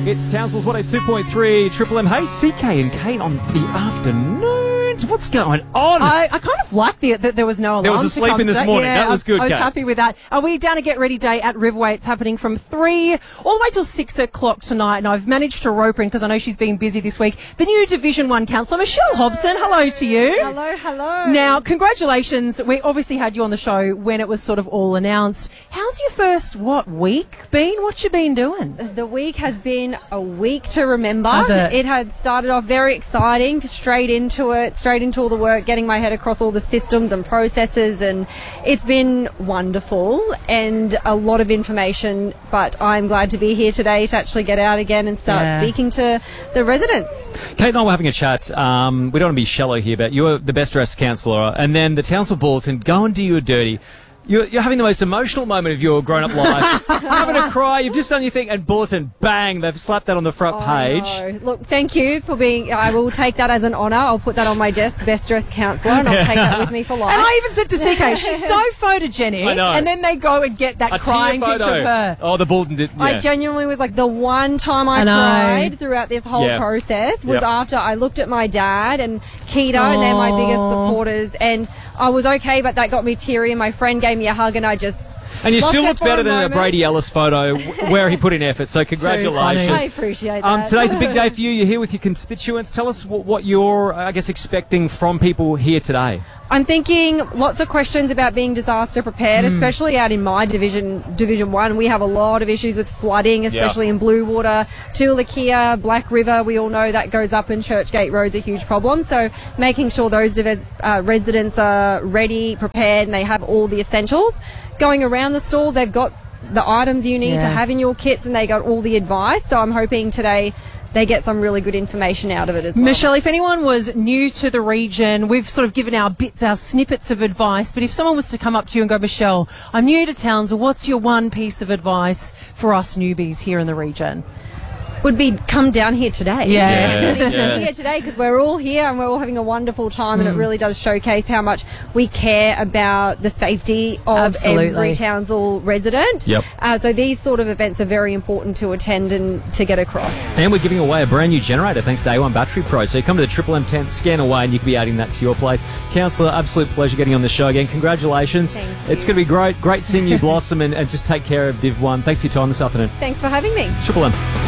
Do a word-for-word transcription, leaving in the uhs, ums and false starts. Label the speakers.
Speaker 1: It's Townsville's one oh two point three Triple M. Hey, C K and Kate on the afternoons. What's going on?
Speaker 2: I, I kind of like the, that there was no alarm.
Speaker 1: There was a sleep in this
Speaker 2: today.
Speaker 1: morning.
Speaker 2: Yeah,
Speaker 1: that was good,
Speaker 2: I, I was
Speaker 1: Kate.
Speaker 2: happy with that. Are we down a Get Ready Day at Riverway? It's happening from three all the way till six o'clock tonight, and I've managed to rope her in because I know she's been busy this week. The new Division One counsellor, Michelle Hobson. Hello to you.
Speaker 3: Hello, hello.
Speaker 2: Now, congratulations. We obviously had you on the show when it was sort of all announced. How's your first, what, week been? What you been doing?
Speaker 3: The week has been a week to remember.
Speaker 2: Has it?
Speaker 3: It had started off very exciting, straight into it, straight into all the work, getting my head across all the systems and processes, and it's been wonderful and a lot of information, but I'm glad to be here today to actually get out again and start
Speaker 2: Yeah.
Speaker 3: speaking to the residents.
Speaker 1: Kate and I were having a chat. Um, we don't want to be shallow here, but you're the best dressed counsellor, and then the Townsville Bulletin go and do you dirty. You're, you're having the most emotional moment of your grown-up life. Having a cry, you've just done your thing, and Bulletin, bang, they've slapped that on the front
Speaker 3: Oh,
Speaker 1: page.
Speaker 3: no. Look, thank you for being, I will take that as an honour. I'll put that on my desk, best dressed counsellor, and I'll take that with me for life.
Speaker 2: And I even said to C K, she's so photogenic,
Speaker 1: I know.
Speaker 2: and then they go and get that
Speaker 1: A
Speaker 2: crying
Speaker 1: tear
Speaker 2: picture
Speaker 1: photo.
Speaker 2: of her.
Speaker 1: Oh, the Bulletin did. Yeah.
Speaker 3: I genuinely was like, the one time I,
Speaker 2: I know.
Speaker 3: cried throughout this whole
Speaker 1: Yeah.
Speaker 3: process was
Speaker 1: Yep.
Speaker 3: after I looked at my dad and Keita, and they're my biggest
Speaker 2: Aw.
Speaker 3: supporters, and I was okay, but that got me teary, and my friend gave me a hug, and I just
Speaker 1: And you
Speaker 3: lost
Speaker 1: still
Speaker 3: it
Speaker 1: look
Speaker 3: for
Speaker 1: better
Speaker 3: a
Speaker 1: than
Speaker 3: moment.
Speaker 1: a Brady Ellis photo w- where he put in effort, so congratulations.
Speaker 3: I appreciate that.
Speaker 1: Um, today's a big day for you. You're here with your constituents. Tell us what, what you're, I guess, expecting from people here today.
Speaker 3: I'm thinking lots of questions about being disaster prepared,
Speaker 1: Hmm.
Speaker 3: especially out in my division, Division One. We have a lot of issues with flooding, especially in Bluewater, Tulakia, Black River. We all know that goes up, and Churchgate Road's a huge problem. So making sure those divis- uh, residents are ready, prepared, and they have all the essentials. Going around the stalls, they've got the items you need
Speaker 2: Yeah.
Speaker 3: to have in your kits, and they got all the advice. So I'm hoping today they get some really good information out of it as well.
Speaker 2: Michelle, if anyone was new to the region, we've sort of given our bits, our snippets of advice, but if someone was to come up to you and go, Michelle, I'm new to Townsville, what's your one piece of advice for us newbies here in the region?
Speaker 3: Would be come down here today.
Speaker 2: Yeah.
Speaker 1: Yeah, yeah.
Speaker 3: here today because we're all here and we're all having a wonderful time, and it really does showcase how much we care about the safety of
Speaker 2: Absolutely.
Speaker 3: every Townsville resident.
Speaker 1: Yep.
Speaker 3: Uh, so these sort of events are very important to attend and to get across.
Speaker 1: And we're giving away a brand new generator thanks to A one Battery Pro. So you come to the Triple M tent, scan away, and you can be adding that to your place. Councillor, absolute pleasure getting on the show again. Congratulations.
Speaker 3: Thank
Speaker 1: It's
Speaker 3: you.
Speaker 1: going to be great. Great seeing you blossom and, and just take care of Div one. Thanks for your time this afternoon.
Speaker 3: Thanks for having me.
Speaker 1: It's Triple M.